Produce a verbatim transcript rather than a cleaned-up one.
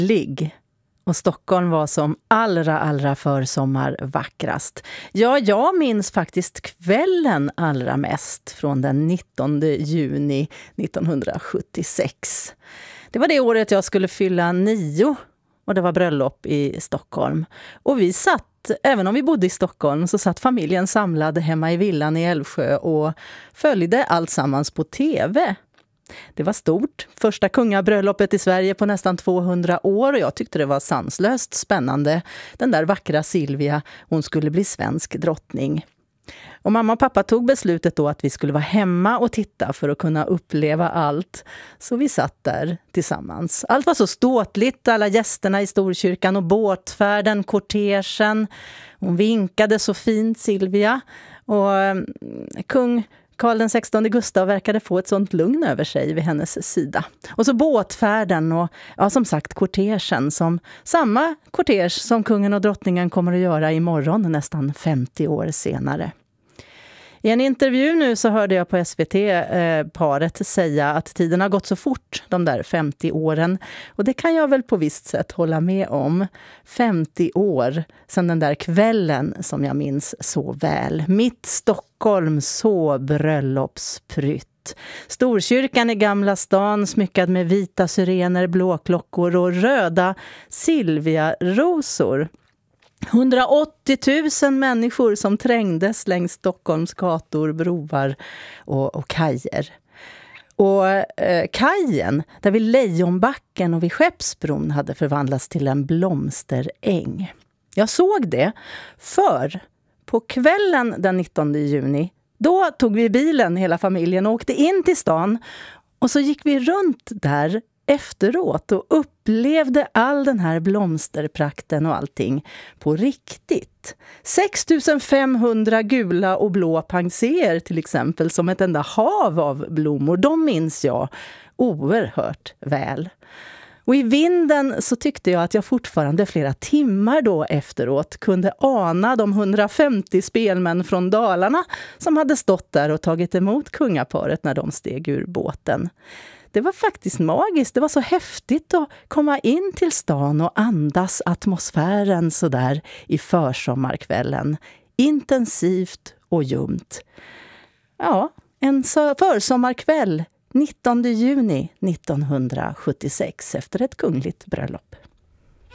Ligg. Och Stockholm var som allra, allra försommar vackrast. Ja, jag minns faktiskt kvällen allra mest från den nittonde juni nittonhundrasjuttiosex. Det var det året jag skulle fylla nio och det var bröllop i Stockholm. Och vi satt, även om vi bodde i Stockholm, så satt familjen samlad hemma i villan i Älvsjö och följde allt sammans på tv. Det var stort. Första kungabröllopet i Sverige på nästan tvåhundra år och jag tyckte det var sanslöst spännande. Den där vackra Silvia, hon skulle bli svensk drottning. Och mamma och pappa tog beslutet då att vi skulle vara hemma och titta för att kunna uppleva allt. Så vi satt där tillsammans. Allt var så ståtligt, alla gästerna i Storkyrkan och båtfärden, kortegen. Hon vinkade så fint, Silvia. Och eh, kung Karl den sextonde Gustav verkade få ett sånt lugn över sig vid hennes sida. Och så båtfärden och ja, som sagt kortegen, som samma kortege som kungen och drottningen kommer att göra imorgon nästan femtio år senare. I en intervju nu så hörde jag på S V T-paret säga att tiden har gått så fort de där femtio åren. Och det kan jag väl på visst sätt hålla med om. femtio år sedan den där kvällen som jag minns så väl. Mitt Stockholm så bröllopsprytt. Storkyrkan i Gamla stan smyckad med vita syrener, blåklockor och röda Silvia-rosor. hundraåttio tusen människor som trängdes längs Stockholms gator, broar och, och kajer. Och eh, kajen där vid Lejonbacken och vid Skeppsbron hade förvandlats till en blomsteräng. Jag såg det för på kvällen den nittonde juni, då tog vi bilen hela familjen och åkte in till stan och så gick vi runt där efteråt och upplevde all den här blomsterprakten och allting på riktigt. sex tusen femhundra gula och blå panséer till exempel, som ett enda hav av blommor, de minns jag oerhört väl. Och i vinden så tyckte jag att jag fortfarande flera timmar då efteråt kunde ana de hundrafemtio spelmän från Dalarna som hade stått där och tagit emot kungaparet när de steg ur båten. Det var faktiskt magiskt. Det var så häftigt att komma in till stan och andas atmosfären så där i försommarkvällen. Intensivt och ljumt. Ja, en försommarkväll nittonde juni nittonhundrasjuttiosex efter ett kungligt bröllop.